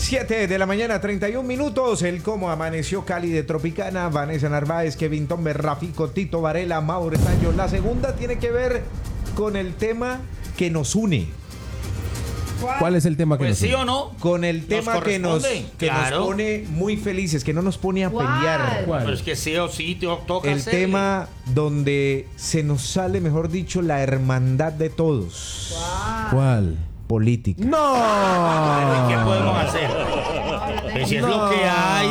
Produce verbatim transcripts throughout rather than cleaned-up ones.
siete de la mañana, treinta y un minutos. El cómo amaneció Cali de Tropicana. Vanessa Narváez, Kevin Tombe, Rafico, Tito Varela, Mauro Estaño. La segunda tiene que ver con el tema que nos une. ¿Cuál, ¿Cuál es el tema que pues nos sí une? o no? Con el tema que, nos, que claro. nos pone muy felices, que no nos pone a ¿Cuál? pelear. ¿Cuál? Pero es que sí o sí te toca El hacerle. tema donde se nos sale, mejor dicho, la hermandad de todos. ¿Cuál? Política. ¡No! Pero, ¿y qué podemos hacer? Pues si es lo que hay.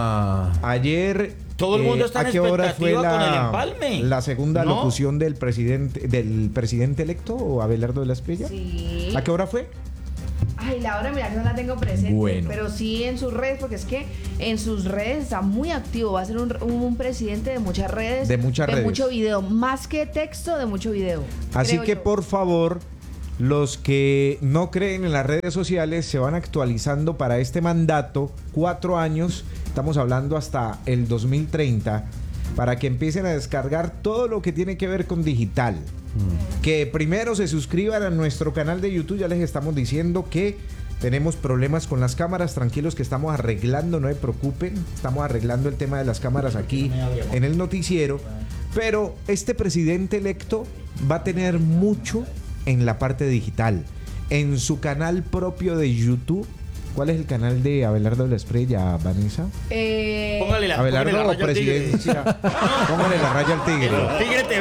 Ayer, Todo el mundo está en ¿a qué hora fue expectativa con el la, empalme? la segunda ¿No? locución del presidente del presidente electo, Abelardo de la Espriella? Sí. ¿A qué hora fue? Ay, la hora, mira que no la tengo presente. Bueno. Pero sí en sus redes, porque es que en sus redes está muy activo. Va a ser un, un presidente de muchas redes. De muchas redes. De mucho video. Más que texto, de mucho video. Así creo que yo. por favor, los que no creen en las redes sociales se van actualizando para este mandato, cuatro años, estamos hablando hasta el dos mil treinta, para que empiecen a descargar todo lo que tiene que ver con digital. Mm. Que primero se suscriban a nuestro canal de YouTube, ya les estamos diciendo que tenemos problemas con las cámaras, tranquilos que estamos arreglando, no se preocupen, estamos arreglando el tema de las cámaras aquí en el noticiero, pero este presidente electo va a tener mucho en la parte digital, en su canal propio de YouTube. ¿Cuál es el canal de Abelardo de la Espriella, Vanessa? Eh, Póngale la, póngale la Abelardo o raya al tigre. presidencia. Póngale la raya al tigre. El Tigre T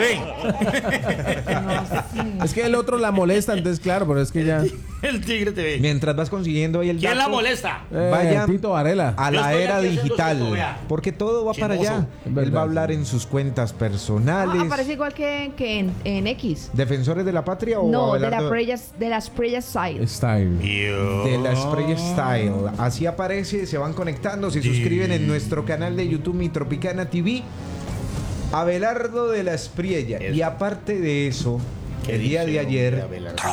V. no, sí. Es que el otro la molesta, entonces claro, pero es que ya... El Tigre T V. Mientras vas consiguiendo ahí el ¿Quién la dato, molesta? Eh, Vaya Tito Varela. a Yo la estoy era aquí haciendo digital, esto, vea. porque todo va para Chismoso. allá. Es verdad. Él va a hablar en sus cuentas personales. Ah, aparece igual que, que en, en X. ¿Defensores de la patria o No, de, la Abelardo? Preyas, de las Preyas Side. Style. De la Espriella Style. Así aparece, se van conectando, se suscriben en nuestro canal de YouTube Mi Tropicana T V. Abelardo de la Espriella. Y aparte de eso, el día de ayer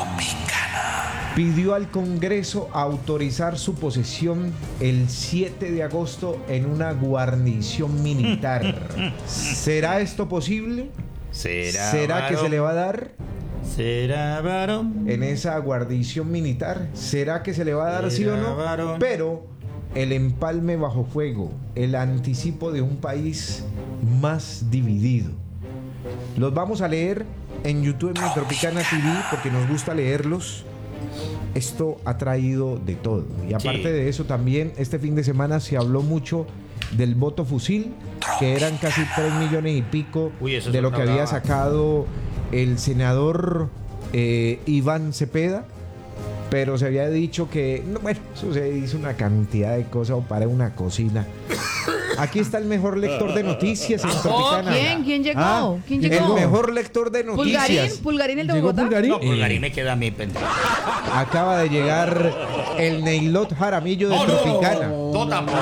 pidió al Congreso autorizar su posesión el siete de agosto en una guarnición militar. ¿Será esto posible? ¿Será, ¿Será que se le va a dar ¿Será varón? en esa guarnición militar? ¿Será que se le va a dar sí o no? Varón. Pero el empalme bajo fuego, el anticipo de un país más dividido. Los vamos a leer en YouTube en Tropicana T V porque nos gusta leerlos. Esto ha traído de todo. Y aparte Sí. de eso también, este fin de semana se habló mucho del voto fusil, que eran casi tres millones y pico Uy, eso es de lo otra que había brava. sacado el senador eh, Iván Cepeda. Pero se había dicho que, no, bueno, eso se dice una cantidad de cosas o para una cocina. Aquí está el mejor lector de noticias en Tropicana. ¿Quién? ¿Quién llegó? Ah, ¿Quién el llegó? mejor lector de noticias. Pulgarín, Pulgarín el de ¿Llegó Bogotá. Pulgarín? No, Pulgarín me queda a mí pendejo. Acaba de llegar el Neilot Jaramillo de No, no, Tropicana. no, tampoco.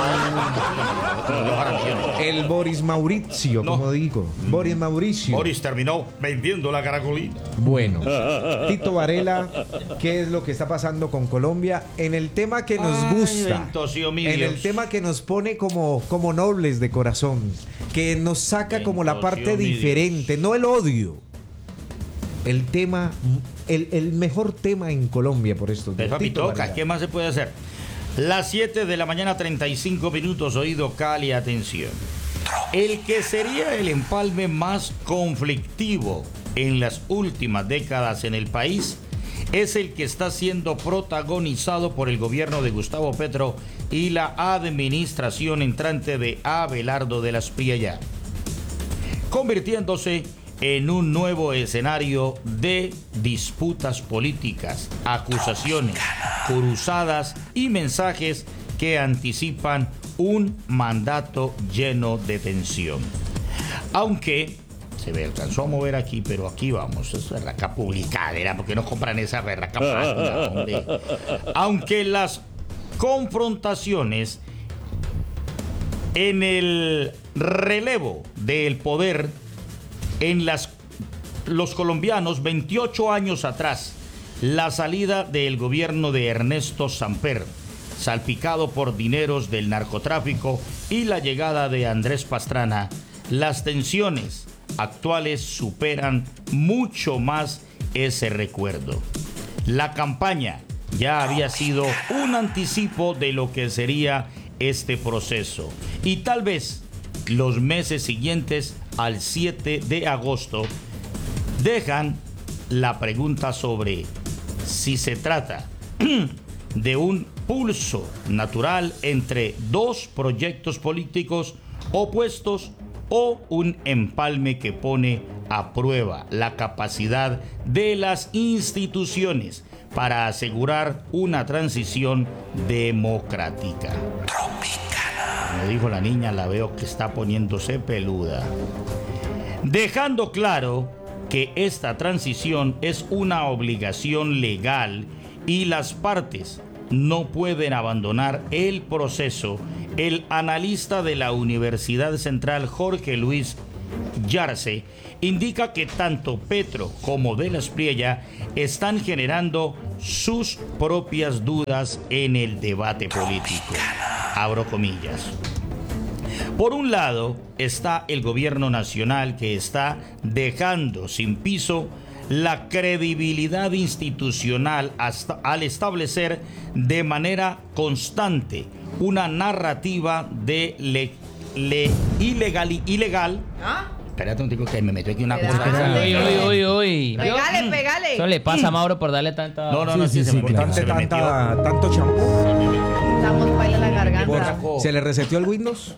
No, Jaramillo no. El Boris Mauricio, No. como digo. Boris Mauricio. Boris terminó vendiendo la caracolina. Bueno, Tito Varela, ¿qué es lo que está pasando con Colombia? En el tema que nos Ay, gusta, ventosió, mi en Dios. el tema que nos pone como, como nobles de corazón, que nos saca como la Ventosió, parte mi diferente, no el odio. El tema, el, el mejor tema en Colombia por esto. Pues, papi, toca. ¿Qué más se puede hacer? Las siete de la mañana, treinta y cinco minutos, oído Cali, atención. El que sería el empalme más conflictivo en las últimas décadas en el país es el que está siendo protagonizado por el gobierno de Gustavo Petro y la administración entrante de Abelardo de la Espriella, convirtiéndose en un nuevo escenario de disputas políticas, acusaciones, cruzadas y mensajes que anticipan un mandato lleno de tensión. Aunque se me alcanzó a mover aquí, pero aquí vamos, es berraca publicadera, porque no compran esa berraca página, hombre. Aunque las confrontaciones en el relevo del poder en las, los colombianos, veintiocho años atrás, la salida del gobierno de Ernesto Samper, salpicado por dineros del narcotráfico, y la llegada de Andrés Pastrana, las tensiones actuales superan mucho más ese recuerdo. La campaña ya había sido un anticipo de lo que sería este proceso. Y tal vez los meses siguientes al siete de agosto dejan la pregunta sobre si se trata de un pulso natural entre dos proyectos políticos opuestos o un empalme que pone a prueba la capacidad de las instituciones para asegurar una transición democrática. Como dijo la niña, la veo que está poniéndose peluda. Dejando claro que esta transición es una obligación legal y las partes no pueden abandonar el proceso, el analista de la Universidad Central Jorge Luis Yarse indica que tanto Petro como De la Espriella están generando sus propias dudas en el debate político. Abro comillas. Por un lado está el gobierno nacional, que está dejando sin piso la credibilidad institucional hasta al establecer de manera constante una narrativa de le, le ilegal, ilegal. ¿Ah? Espérate un tico que me metió aquí una Espera. cosa. Uy, uy, uy, uy. Pegale, pegale. Eso le pasa a Mauro por darle tanta... No, no, no, Sí, sí, sí, se me sí, metió, claro. se me metió. Tanta- tanto champú. Estamos baila la garganta. Por- ¿Se le reseteó el Windows?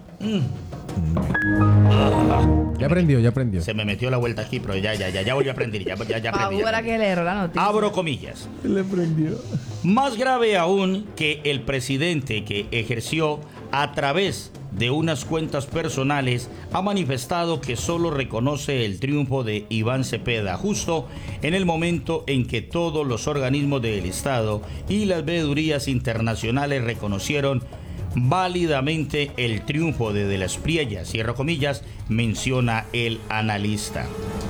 Ya aprendió, ya aprendió. Se me metió la vuelta aquí, pero ya, ya, ya, ya volví a aprender, ya, ya, ya aprendí. ya Ahora aprendí. que le erró la noticia. Abro comillas. Le prendió. Más grave aún que el presidente, que ejerció a través de unas cuentas personales, ha manifestado que solo reconoce el triunfo de Iván Cepeda justo en el momento en que todos los organismos del Estado y las veedurías internacionales reconocieron válidamente el triunfo de De la Espriella, cierro comillas, menciona el analista.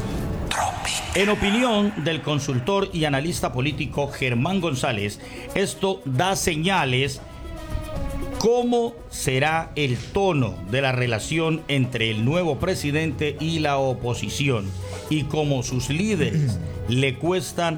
En opinión del consultor y analista político Germán González, esto da señales cómo será el tono de la relación entre el nuevo presidente y la oposición, y cómo sus líderes le cuestan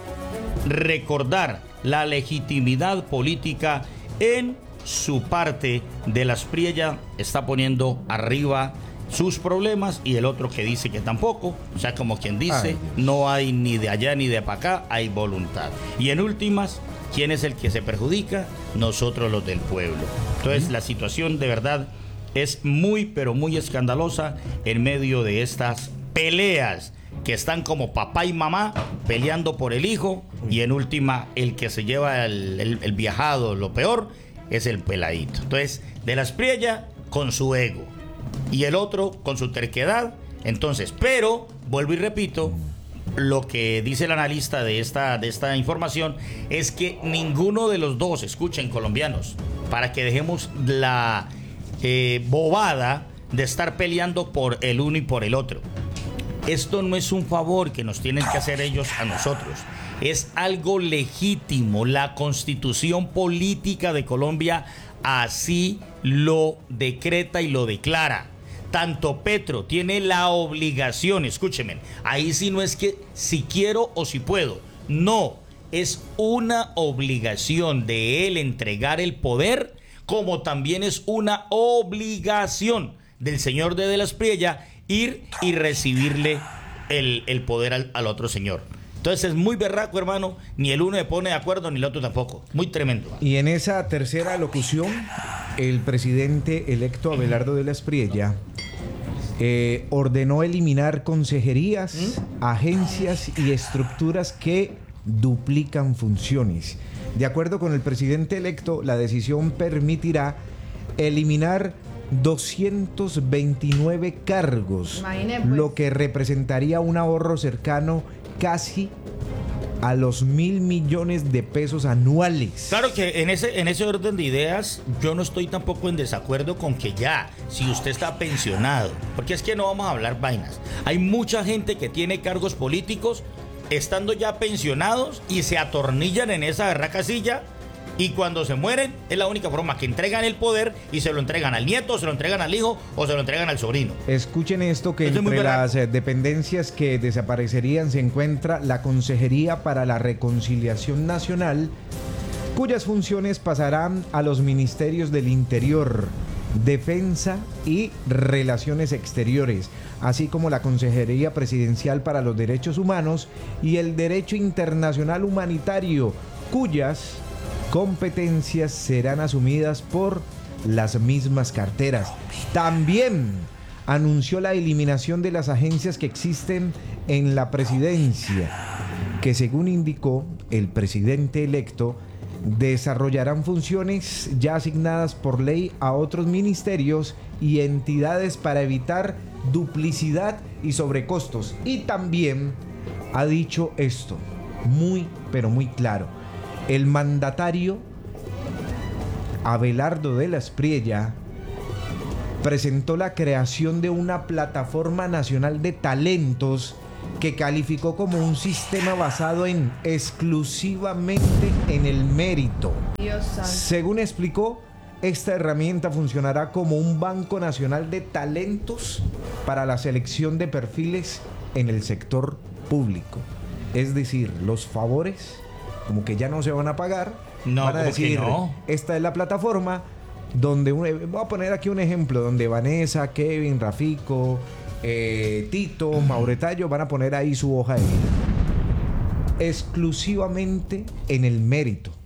recordar la legitimidad política en su parte. De la Espriella está poniendo arriba sus problemas y el otro que dice que tampoco, o sea, como quien dice, Ay, no hay ni de allá ni de para acá, hay voluntad. Y en últimas, ¿quién es el que se perjudica? Nosotros, los del pueblo. Entonces, la situación de verdad es muy, pero muy escandalosa en medio de estas peleas que están como papá y mamá peleando por el hijo, y en última, el que se lleva el, el, el viajado, lo peor, es el peladito. Entonces, De la Espriella con su ego y el otro con su terquedad. Entonces, pero, vuelvo y repito, lo que dice el analista de esta, de esta información es que ninguno de los dos, escuchen colombianos, para que dejemos la eh, bobada de estar peleando por el uno y por el otro. Esto no es un favor que nos tienen que hacer ellos a nosotros. Es algo legítimo. La Constitución Política de Colombia así lo decreta y lo declara. Tanto Petro tiene la obligación, escúchenme, ahí sí no es que si quiero o si puedo, no, es una obligación de él entregar el poder, como también es una obligación del señor de De la Espriella ir y recibirle el, el poder al, al otro señor. Entonces es muy berraco, hermano, ni el uno se pone de acuerdo ni el otro tampoco, muy tremendo. Y en esa tercera locución, el presidente electo Abelardo de la Espriella eh, ordenó eliminar consejerías, agencias y estructuras que duplican funciones. De acuerdo con el presidente electo, la decisión permitirá eliminar doscientos veintinueve cargos, Imagine, pues. lo que representaría un ahorro cercano casi a los mil millones de pesos anuales. Claro que en ese, en ese orden de ideas yo no estoy tampoco en desacuerdo con que ya, si usted está pensionado, porque es que no vamos a hablar vainas. Hay mucha gente que tiene cargos políticos estando ya pensionados y se atornillan en esa berraca silla, y cuando se mueren es la única forma que entregan el poder y se lo entregan al nieto, se lo entregan al hijo o se lo entregan al sobrino. Escuchen esto, que Esto es muy entre berraco. las eh, dependencias que desaparecerían se encuentra la Consejería para la Reconciliación Nacional, cuyas funciones pasarán a los ministerios del Interior, Defensa y Relaciones Exteriores, así como la Consejería Presidencial para los Derechos Humanos y el Derecho Internacional Humanitario, cuyas competencias serán asumidas por las mismas carteras. También anunció la eliminación de las agencias que existen en la presidencia, que según indicó el presidente electo, desarrollarán funciones ya asignadas por ley a otros ministerios y entidades para evitar duplicidad y sobrecostos. Y también ha dicho esto, muy pero muy claro, el mandatario Abelardo de la Espriella presentó la creación de una plataforma nacional de talentos que calificó como un sistema basado en exclusivamente en el mérito. Dios santo. Según explicó, esta herramienta funcionará como un banco nacional de talentos para la selección de perfiles en el sector público. Es decir, los favores como que ya no se van a pagar, No, van a ¿cómo que decir, no? esta es la plataforma donde, un- voy a poner aquí un ejemplo, donde Vanessa, Kevin, Rafico, eh, Tito, Mauretayo van a poner ahí su hoja de vida. Exclusivamente en el mérito.